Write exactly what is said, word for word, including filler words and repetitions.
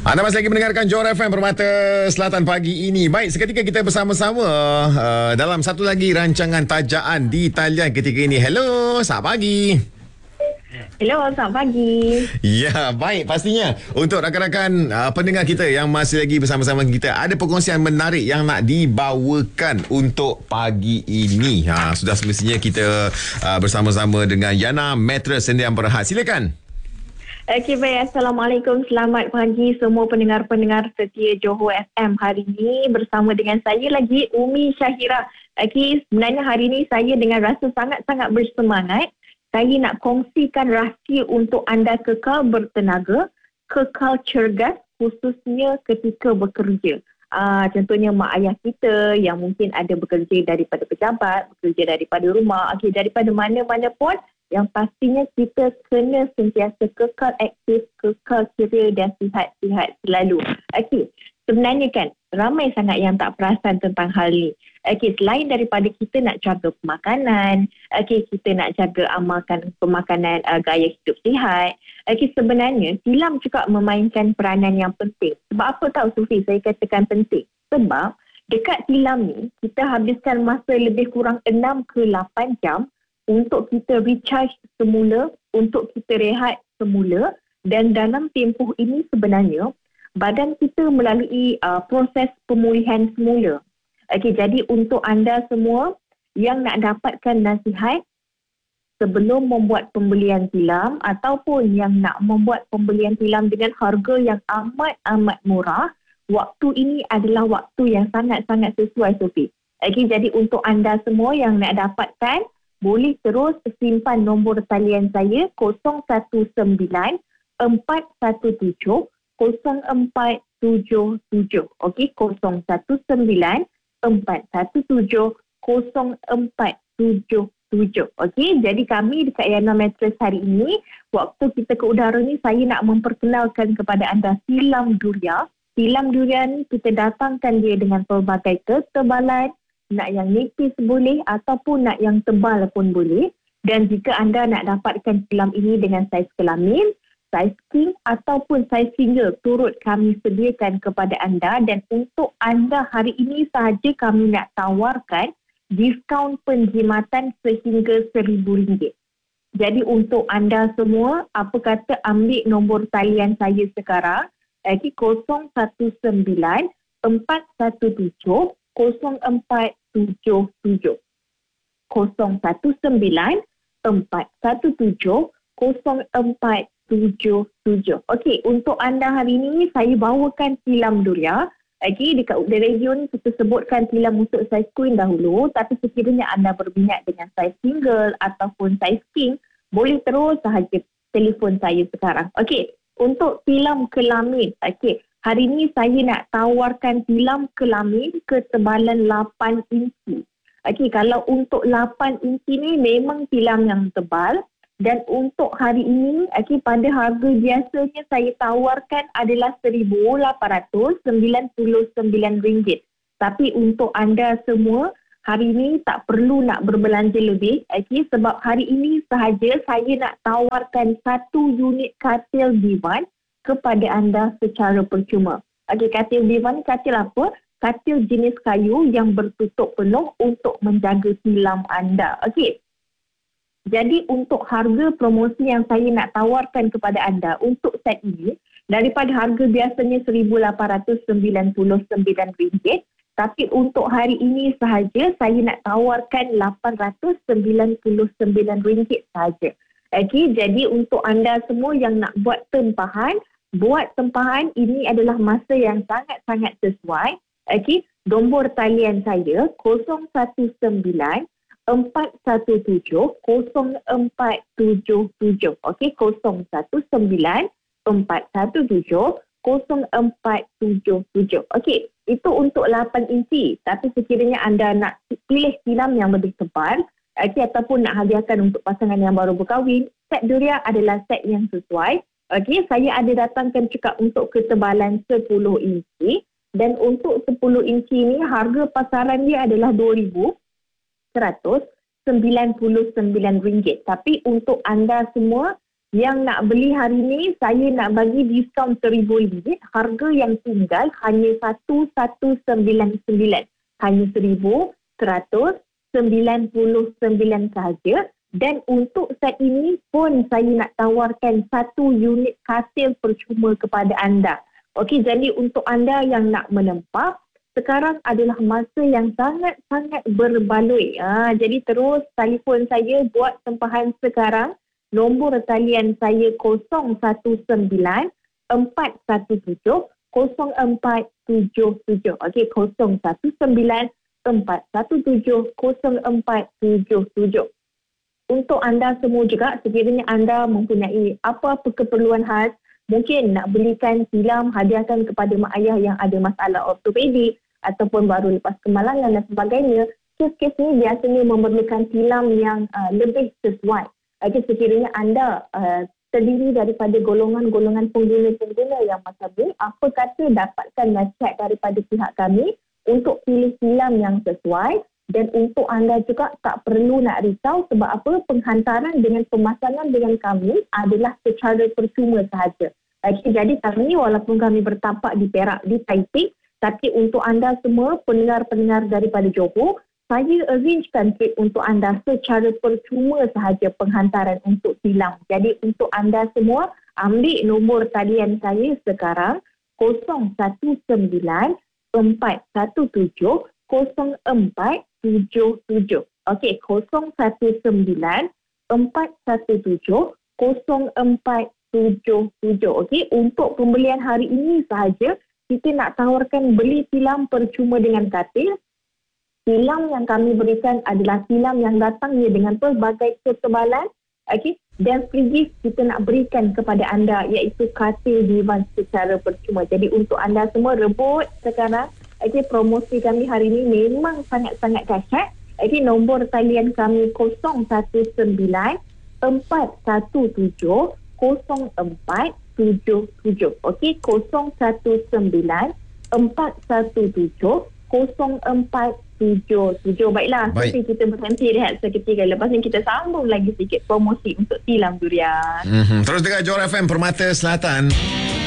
Anda masih lagi mendengarkan Johor F M Permata Selatan pagi ini. Baik, seketika kita bersama-sama uh, dalam satu lagi rancangan tajaan di talian ketika ini. Hello, selamat pagi. Hello, selamat pagi. Ya, baik. Pastinya untuk rakan-rakan uh, pendengar kita yang masih lagi bersama-sama kita, ada perkongsian menarik yang nak dibawakan untuk pagi ini. Ha, sudah semestinya kita uh, bersama-sama dengan Yana Mattress Sendian Berhad. Silakan. Okey, baik. Assalamualaikum. Selamat pagi semua pendengar-pendengar setia Johor F M. Hari ini bersama dengan saya lagi, Umi Syahira. Okey, sebenarnya hari ini saya dengan rasa sangat-sangat bersemangat. Saya nak kongsikan rahsia untuk anda kekal bertenaga, kekal cergas, khususnya ketika bekerja. Uh, contohnya mak ayah kita yang mungkin ada bekerja daripada pejabat, bekerja daripada rumah, okay, daripada mana-mana pun, yang pastinya kita kena sentiasa kekal aktif, kekal ceria dan sihat-sihat selalu. Okey, sebenarnya kan ramai sangat yang tak perasan tentang hal ni. Okey, selain daripada kita nak jaga pemakanan, okey, kita nak jaga amalkan pemakanan uh, gaya hidup sihat. Okey, sebenarnya silam juga memainkan peranan yang penting. Sebab apa tahu Sufi saya katakan penting? Sebab dekat silam ni kita habiskan masa lebih kurang enam ke lapan jam untuk kita recharge semula, untuk kita rehat semula, dan dalam tempoh ini sebenarnya badan kita melalui uh, proses pemulihan semula. Okey, jadi untuk anda semua yang nak dapatkan nasihat sebelum membuat pembelian tilam ataupun yang nak membuat pembelian tilam dengan harga yang amat-amat murah, waktu ini adalah waktu yang sangat-sangat sesuai, Sophie. Okey, jadi untuk anda semua yang nak dapatkan, boleh terus simpan nombor talian saya kosong satu sembilan empat satu tujuh kosong empat tujuh tujuh. Okey, kosong satu sembilan empat satu tujuh kosong empat tujuh tujuh. Okey, jadi kami dekat Yana Mattress hari ini, waktu kita ke udara ni, saya nak memperkenalkan kepada anda silam durian. Silam durian ni kita datangkan dia dengan pelbagai ketebalan. Nak yang nipis boleh ataupun nak yang tebal pun boleh. Dan jika anda nak dapatkan silam ini dengan saiz kelamin, saiz king ataupun saiz single, turut kami sediakan kepada anda. Dan untuk anda hari ini sahaja kami nak tawarkan diskaun penjimatan sehingga seribu ringgit. Jadi untuk anda semua, apa kata ambil nombor talian saya sekarang, lagi kosong satu sembilan empat satu tujuh kosong empat tujuh tujuh. kosong satu sembilan empat satu tujuh kosong empat tujuh tujuh. Okey, untuk anda hari ini saya bawakan silam durian. Okey, dekat The Radio ni kita sebutkan silam untuk saiz queen dahulu, tapi sekiranya anda berminat dengan saiz single ataupun saiz king, boleh terus sahaja telefon saya sekarang. Okey, untuk silam kelamin, okey, hari ini saya nak tawarkan silam kelamin ketebalan lapan inci. Okey, kalau untuk lapan inci ni memang silam yang tebal. Dan untuk hari ini, okey, pada harga biasanya saya tawarkan adalah seribu lapan ratus sembilan puluh sembilan ringgit. Tapi untuk anda semua, hari ini tak perlu nak berbelanja lebih. Okey, sebab hari ini sahaja saya nak tawarkan satu unit katil divan kepada anda secara percuma. Okey, katil divan ni katil apa? Katil jenis kayu yang bertutup penuh untuk menjaga silam anda. Okey. Jadi untuk harga promosi yang saya nak tawarkan kepada anda untuk set ini, daripada harga biasanya seribu lapan ratus sembilan puluh sembilan ringgit, tapi untuk hari ini sahaja saya nak tawarkan lapan ratus sembilan puluh sembilan ringgit sahaja. Okey, jadi untuk anda semua yang nak buat tempahan, buat tempahan ini adalah masa yang sangat-sangat sesuai. Okey, nombor talian saya kosong satu sembilan empat satu tujuh kosong empat tujuh tujuh. Okey, kosong satu sembilan empat satu tujuh kosong empat tujuh tujuh. Okey, itu untuk lapan inci. Tapi sekiranya anda nak pilih silam yang lebih tebal, okey, ataupun nak hadiahkan untuk pasangan yang baru berkahwin, set durian adalah set yang sesuai. Okey, saya ada datangkan juga untuk ketebalan sepuluh inci. Dan untuk sepuluh inci ni harga pasaran dia adalah dua ribu seratus sembilan puluh sembilan ringgit. Tapi untuk anda semua, yang nak beli hari ni, saya nak bagi diskaun seribu ringgit. Harga yang tunggal hanya seribu seratus sembilan puluh sembilan. Hanya seribu seratus sembilan puluh sembilan sahaja. Dan untuk set ini pun saya nak tawarkan satu unit katil percuma kepada anda. Okey, jadi untuk anda yang nak menempah, sekarang adalah masa yang sangat-sangat berbaloi. Ha, jadi terus telefon saya buat tempahan sekarang. Nombor talian saya kosong satu sembilan empat satu tujuh kosong empat tujuh tujuh. Okey, kosong satu sembilan empat satu tujuh kosong empat tujuh tujuh. Untuk anda semua juga, sekiranya anda mempunyai apa-apa keperluan khas, mungkin nak belikan tilam hadiahkan kepada mak ayah yang ada masalah ortopedik ataupun baru lepas kemalangan dan sebagainya, kes-kes ni biasanya memerlukan tilam yang uh, lebih sesuai. Okay, sekiranya anda uh, terdiri daripada golongan-golongan pengguna-pengguna yang macam ni, apa kata dapatkan nasihat daripada pihak kami untuk pilih tilam yang sesuai, dan untuk anda juga tak perlu nak risau sebab apa, penghantaran dengan pemasangan dengan kami adalah secara percuma sahaja. Okay, jadi kami walaupun kami bertapak di Perak, di Taipei, tapi untuk anda semua pendengar-pendengar daripada Johor, saya arrangekan trip untuk anda secara percuma sahaja penghantaran untuk tilam. Jadi untuk anda semua, ambil nombor talian saya sekarang kosong satu sembilan empat satu tujuh kosong empat tujuh tujuh. Okey, kosong satu sembilan empat satu tujuh kosong empat tujuh tujuh. Okey, untuk pembelian hari ini sahaja, kita nak tawarkan beli tilam percuma dengan katil. Tilam yang kami berikan adalah tilam yang datangnya dengan pelbagai ketebalan. Okay? Dan free gift kita nak berikan kepada anda iaitu katil divan secara percuma. Jadi untuk anda semua rebut sekarang. Okay, promosi kami hari ini memang sangat-sangat dahsyat. Okay, nombor talian kami kosong satu sembilan empat satu tujuh kosong empat tujuh tujuh. Okay, kosong satu sembilan empat satu tujuh kosong empat tujuh tujuh. Baiklah, Baik. tapi kita berhenti rehat seketika. Lepas ni kita sambung lagi sikit promosi untuk tilam durian. Mm-hmm. Terus dengar Johor F M Permata Selatan.